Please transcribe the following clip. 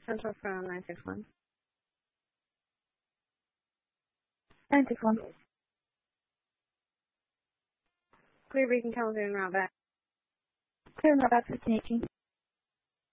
Central from 961. 961. Clear Beacon Kalamazoo and route back. Clear and route back 1518.